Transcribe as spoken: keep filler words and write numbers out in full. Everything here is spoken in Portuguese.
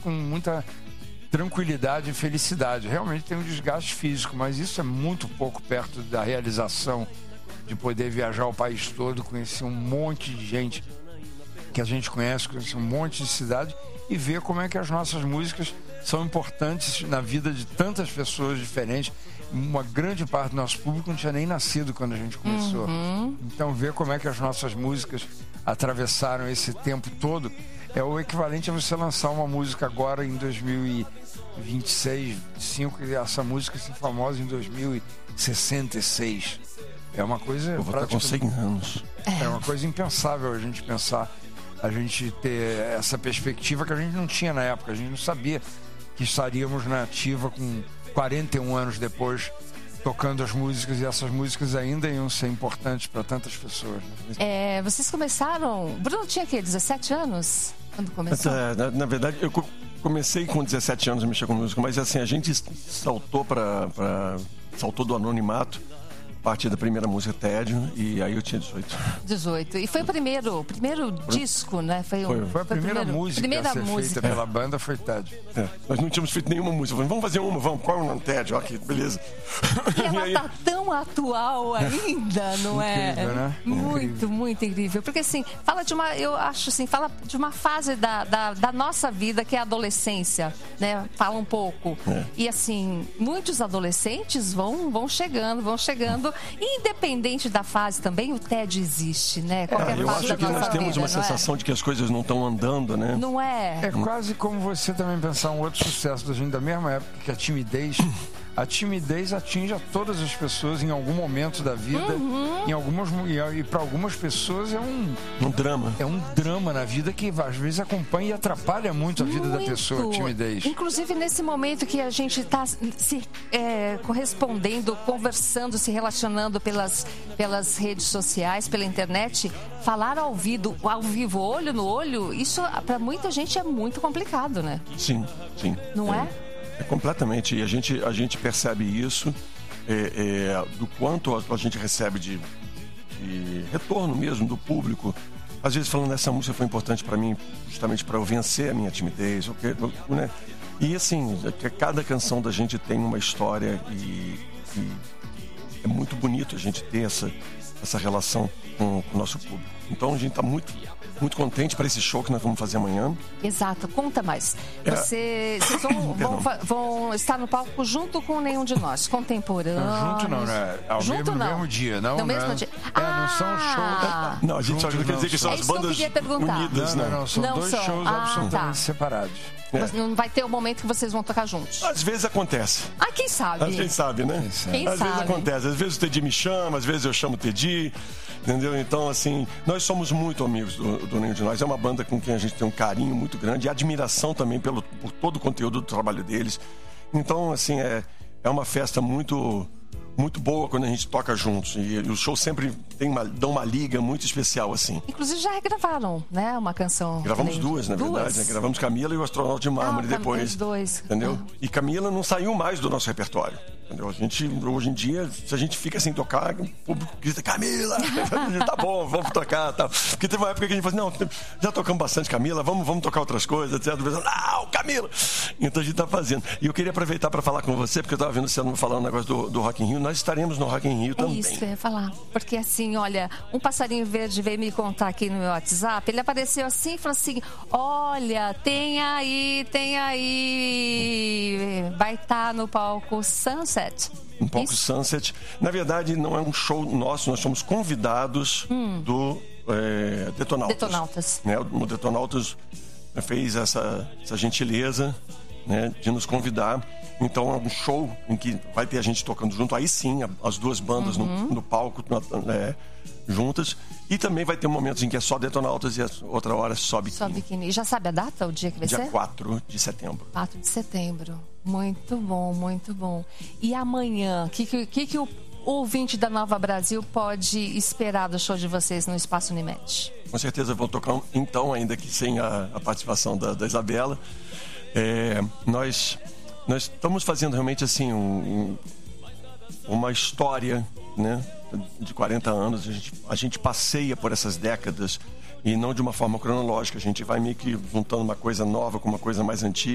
com muita tranquilidade e felicidade. Realmente tem um desgaste físico, mas isso é muito pouco perto da realização de poder viajar o país todo, conhecer um monte de gente que a gente conhece, conhecer um monte de cidade e ver como é que as nossas músicas são importantes na vida de tantas pessoas diferentes. Uma grande parte do nosso público não tinha nem nascido quando a gente começou. Uhum. Então ver como é que as nossas músicas atravessaram esse tempo todo é o equivalente a você lançar uma música agora em dois mil e vinte e seis, cinco, e essa música ser famosa em dois mil e sessenta e seis. É uma coisa... Eu vou estar com cem anos. É uma coisa impensável a gente pensar, a gente ter essa perspectiva que a gente não tinha na época. A gente não sabia que estaríamos na ativa com quarenta e um anos depois, tocando as músicas, e essas músicas ainda iam ser importantes para tantas pessoas. Né? É, vocês começaram... Bruno tinha o quê? dezessete anos? Quando começou? É, na, na verdade, eu comecei com dezessete anos a mexer com música, mas assim, a gente saltou para... saltou do anonimato a partir da primeira música, Tédio, e aí eu tinha dezoito. dezoito. E foi o primeiro, o primeiro disco, né? Foi, Foi, um, foi a primeira primeiro, música primeira a ser música. feita pela banda, foi Tédio. É, nós não tínhamos feito nenhuma música. Falei, vamos fazer uma, vamos. Qual é o nome? Tédio, ok, beleza. E ela tá tão atual ainda, não é? Incrível, né? Muito, Incrível. muito incrível. Porque assim, fala de uma, eu acho assim, fala de uma fase da, da, da nossa vida que é a adolescência, né? Fala um pouco. É. E assim, muitos adolescentes vão, vão chegando, vão chegando. Independente da fase também, o tédio existe, né? Qualquer É, eu fase acho da que nossa nós temos vida, uma não é? sensação de que as coisas não estão andando, né? Não é? É quase como você também pensar um outro sucesso da gente da mesma época, que a timidez. A timidez atinge a todas as pessoas em algum momento da vida. Uhum. Em algumas, e para algumas pessoas é um, Um drama. é um drama na vida que às vezes acompanha e atrapalha muito a vida da Muito. pessoa, a timidez. Inclusive nesse momento que a gente está se é, correspondendo, conversando, se relacionando pelas, pelas redes sociais, pela internet, falar ao vivo, ao vivo, olho no olho, isso para muita gente é muito complicado, né? Sim, sim. Não é? É completamente. E a gente, a gente percebe isso é, é, do quanto a, a gente recebe de, de retorno mesmo do público. Às vezes falando, essa música foi importante para mim, justamente para eu vencer a minha timidez. Okay, né? E assim, é, cada canção da gente tem uma história e, e é muito bonito a gente ter essa, essa relação com, com o nosso público. Então a gente está muito, muito contente para esse show que nós vamos fazer amanhã. Exato, conta mais. É. Você, vocês vão, vão, fa- vão estar no palco junto com nenhum de nós, contemporâneos. Não, junto não, né? Ao Junto mesmo, não. no mesmo dia, não? No né? mesmo dia. É, não são Ah! shows. Não, a gente só Juntos quer não dizer que são É as isso que eu bandas queria perguntar. unidas, Não, né? não, não. São Não dois são. shows Ah, absolutamente tá. separados. É. Não vai ter o momento que vocês vão tocar juntos. Às vezes acontece. Ah, quem sabe? A gente sabe, né? Quem às sabe? vezes acontece. Às vezes o Teddy me chama, às vezes eu chamo o Teddy, entendeu? Então, assim, nós somos muito amigos do, do Nenhum de Nós. É uma banda com quem a gente tem um carinho muito grande e admiração também pelo, por todo o conteúdo do trabalho deles. Então, assim, é, é uma festa muito... muito boa quando a gente toca juntos. E, e os shows sempre tem uma, dão uma liga muito especial, assim. Inclusive já regravaram, né? Uma canção. Gravamos Nem- duas, na verdade. Duas? Né? Gravamos Camila e o Astronauta de Mármore Ah, Cam- depois. os dois. Entendeu? Ah. E Camila não saiu mais do nosso repertório. Entendeu? A gente, hoje em dia, se a gente fica sem tocar, o público grita, Camila! Tá bom, vamos tocar. Tá. Porque teve uma época que a gente falou, não, já tocamos bastante Camila, vamos, vamos tocar outras coisas, etcétera. Não, Camila! Então a gente tá fazendo. E eu queria aproveitar para falar com você, porque eu tava vendo você falando um negócio do, do Rock in Rio. Nós estaremos no Rock in Rio É também. isso que eu ia falar. Porque assim, olha, um passarinho verde veio me contar aqui no meu WhatsApp. Ele apareceu assim e falou assim: olha, tem aí, tem aí. Vai estar no palco Sunset. Um palco Isso? Sunset. Na verdade, não é um show nosso, nós somos convidados do é, Detonautas. Detonautas. Né? O Detonautas fez essa, essa gentileza, né, de nos convidar. Então é um show em que vai ter a gente tocando junto. Aí sim, as duas bandas Uhum. no, no palco, né, juntas. E também vai ter momentos em que é só Detonautas e a outra hora só Biquíni. Só biquíni. E já sabe a data, o dia que vai Dia ser? quatro de setembro. quatro de setembro. Muito bom, muito bom. E amanhã, o que, que, que, que o ouvinte da Nova Brasil pode esperar do show de vocês no Espaço Unimed? Com certeza vou tocar, então, ainda que sem a, a participação da, da Isabela. É, nós, nós estamos fazendo realmente assim um, um, uma história, né, de quarenta anos. A gente, a gente passeia por essas décadas e não de uma forma cronológica. A gente vai meio que juntando uma coisa nova com uma coisa mais antiga.